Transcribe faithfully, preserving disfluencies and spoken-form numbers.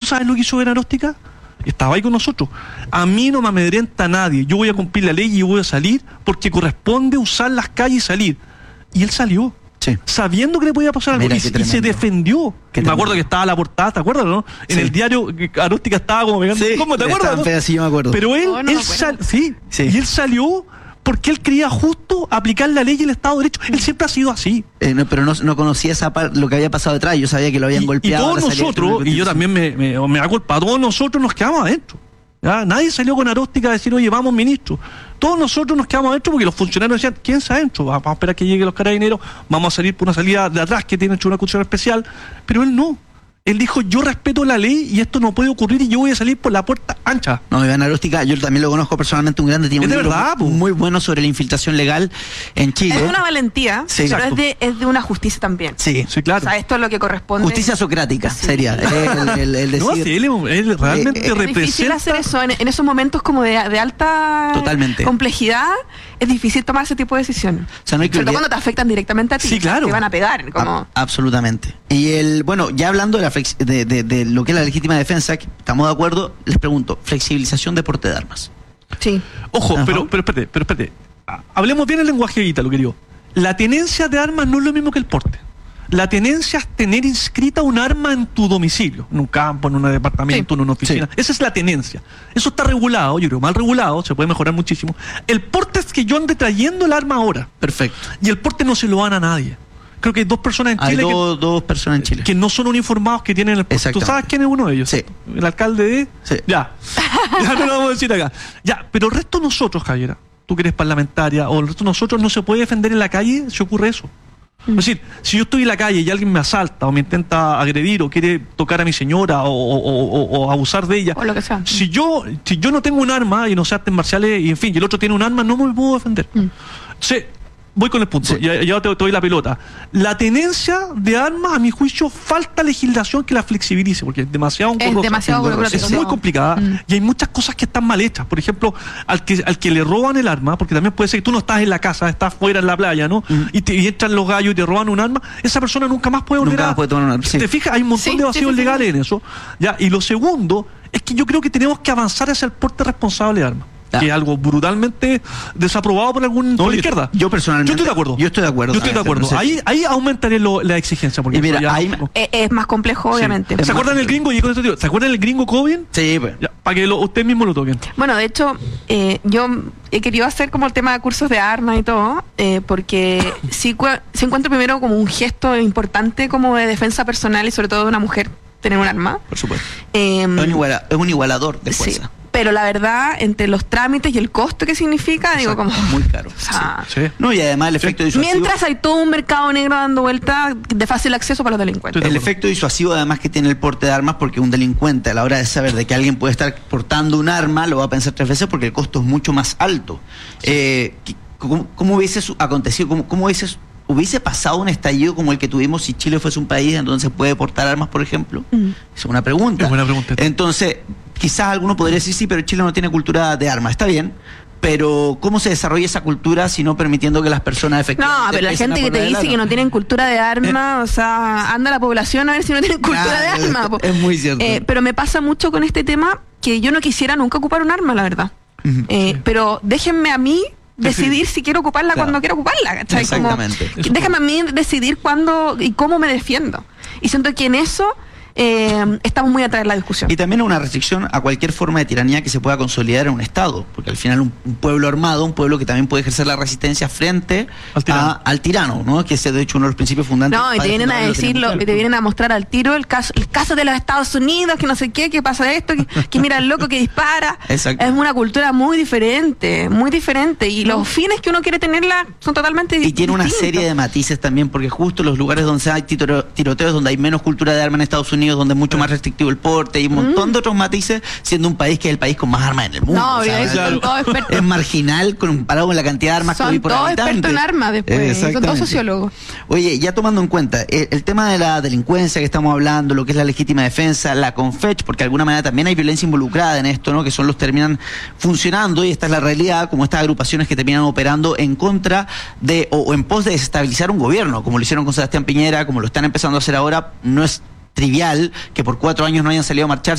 sabes lo que hizo Aróstica? Estaba ahí con nosotros. A mí no me amedrenta nadie. Yo voy a cumplir la ley y voy a salir porque corresponde usar las calles y salir. Y él salió. Sí. Sabiendo que le podía pasar algo. Mira, y, y se defendió. Me acuerdo que estaba la portada, ¿te acuerdas, no? En sí. el diario Aróstica estaba como pegando. Sí, ¿Cómo te acuerdas? ¿No? Fea, sí, yo me acuerdo. Pero él, oh, no él sal, sí, sí. Y él salió porque él creía justo aplicar la ley y el Estado de Derecho. Él siempre ha sido así. Eh, no, pero no, no conocía esa parte, lo que había pasado detrás. Yo sabía que lo habían y, golpeado. Y todos nosotros, y yo también me, me, me da culpa, todos nosotros nos quedamos adentro. ¿Ya? Nadie salió con Aróstica a decir, oye, vamos, ministro. Todos nosotros nos quedamos adentro porque los funcionarios decían, quédense adentro, vamos a esperar que lleguen los carabineros, vamos a salir por una salida de atrás que tiene hecho una acusación especial. Pero él no. Él dijo, yo respeto la ley y esto no puede ocurrir y yo voy a salir por la puerta ancha. No, Iván Aróstica, yo también lo conozco personalmente, un grande, tiene un libro verdad, muy bueno sobre la infiltración legal en Chile. Es una valentía, sí, pero es de, es de una justicia también. Sí, sí, claro. O sea, esto es lo que corresponde. Justicia socrática, sí. sería. El, el, el decir, no, sí, él, él realmente eh, representa... Es difícil hacer eso, en, en esos momentos como de, de alta Totalmente. complejidad, es difícil tomar ese tipo de decisiones. O sea, no hay que Sobre todo cuando te afectan directamente a ti. Sí, claro. Te van a pegar. Como... A, absolutamente. Y el, bueno, ya hablando de, la flex, de, de, de lo que es la legítima defensa, que estamos de acuerdo, les pregunto, flexibilización de porte de armas. Sí. Ojo, pero, pero espérate, pero espérate. Hablemos bien el lenguaje ítalo, querido. La tenencia de armas no es lo mismo que el porte. La tenencia es tener inscrita un arma en tu domicilio, en un campo, en un departamento, sí. en una oficina. Sí. Esa es la tenencia. Eso está regulado, yo creo, mal regulado, se puede mejorar muchísimo. El porte es que yo ande trayendo el arma ahora. Perfecto. Y el porte no se lo dan a nadie. Creo que hay dos personas en Chile. Hay dos, que, dos personas en Chile. Que no son uniformados que tienen el porte. ¿Tú sabes quién es uno de ellos? Sí. El alcalde de... Sí. Ya. Ya no lo vamos a decir acá. Ya, pero el resto de nosotros, Javiera, tú que eres parlamentaria, o el resto de nosotros no se puede defender en la calle si ocurre eso. Es decir, si yo estoy en la calle y alguien me asalta o me intenta agredir o quiere tocar a mi señora o, o, o, o abusar de ella, o lo que sea. Si yo, si yo no tengo un arma y no sé artes marciales y en fin, y el otro tiene un arma, no me puedo defender. Mm. Entonces, voy con el punto, sí. ya, ya te, te doy la pelota. La tenencia de armas, a mi juicio, falta legislación que la flexibilice, porque es demasiado es demasiado burocrático. Es muy complicada mm. y hay muchas cosas que están mal hechas. Por ejemplo, al que al que le roban el arma, porque también puede ser que tú no estás en la casa, estás fuera en la playa, ¿no? Mm. Y, te, y entran los gallos y te roban un arma, esa persona nunca más puede volver nunca a... puede tomar un arma. Sí. ¿Te fijas? Hay un montón sí, de vacíos sí, sí, legales sí. en eso. Ya, y lo segundo es que yo creo que tenemos que avanzar hacia el porte responsable de armas. Ah. Que es algo brutalmente desaprobado por algún no, por la yo, izquierda. Yo personalmente. Yo estoy de acuerdo. Yo estoy de acuerdo. Yo estoy de acuerdo. Ahí, ahí aumentaré lo, la exigencia. Porque y mira, ya, ahí, no. es, es más complejo, obviamente. Sí. ¿Se acuerdan del gringo? Y con esto digo, ¿se acuerdan del gringo Coben? Sí, pues. Ya, para que lo, ustedes mismos lo toquen. Bueno, de hecho, eh, yo he querido hacer como el tema de cursos de armas y todo, eh, porque sí, sí encuentro primero como un gesto importante como de defensa personal y sobre todo de una mujer tener un arma. Por supuesto. Eh, es, un iguala, es un igualador de fuerza. Sí. Pero la verdad, entre los trámites y el costo que significa, exacto, digo como... muy caro. O sea, sí. Sí. No, y además el efecto sí. disuasivo... Mientras hay todo un mercado negro dando vuelta de fácil acceso para los delincuentes. El efecto disuasivo además que tiene el porte de armas, porque un delincuente a la hora de saber de que alguien puede estar portando un arma, lo va a pensar tres veces porque el costo es mucho más alto. Sí. Eh, ¿cómo, ¿Cómo hubiese acontecido? ¿Cómo, cómo hubiese... ¿Hubiese pasado un estallido como el que tuvimos si Chile fuese un país en donde se puede portar armas, por ejemplo? Mm. Es una pregunta. Es buena pregunta. Entonces, quizás alguno podría decir, sí, pero Chile no tiene cultura de armas. Está bien, pero ¿cómo se desarrolla esa cultura si no permitiendo que las personas efectivamente... No, pero la gente que te dice que no tienen cultura de armas, o sea, anda la población a ver si no tienen cultura claro, de armas. Es muy cierto. Eh, pero me pasa mucho con este tema que yo no quisiera nunca ocupar un arma, la verdad. Uh-huh, eh, sí. Pero déjenme a mí decidir sí. si quiero ocuparla claro. cuando quiero ocuparla, ¿cachai? Exactamente. Como, déjame a mí decidir cuándo y cómo me defiendo. Y siento que en eso eh, estamos muy atrás de la discusión. Y también una restricción a cualquier forma de tiranía que se pueda consolidar en un Estado, porque al final un, un pueblo armado, un pueblo que también puede ejercer la resistencia frente al tirano, a, al tirano ¿no? Que es de hecho uno de los principios fundantes. No, y te vienen a decirlo, y te vienen a mostrar al tiro el caso, el caso de los Estados Unidos, que no sé qué, que pasa esto, que, que mira el loco que dispara. Exacto. Es una cultura muy diferente, muy diferente, y no. los fines que uno quiere tenerla son totalmente distintos. Y tiene una serie de matices también, porque justo los lugares donde hay tiroteos, donde hay menos cultura de armas en Estados Unidos, donde es mucho más restrictivo el porte y un montón mm. de otros matices, siendo un país que es el país con más armas en el mundo. No, o sea, es, claro, es marginal comparado con la cantidad de armas son que hay por todos habitante. Expertos en armas después, son todos sociólogos. Oye, ya tomando en cuenta el, el tema de la delincuencia que estamos hablando, lo que es la legítima defensa, la CONFECH, porque de alguna manera también hay violencia involucrada en esto, ¿no? Que son los que terminan funcionando, y esta es la realidad, como estas agrupaciones que terminan operando en contra de o, o en pos de desestabilizar un gobierno, como lo hicieron con Sebastián Piñera, como lo están empezando a hacer ahora. No es trivial que por cuatro años no hayan salido a marchar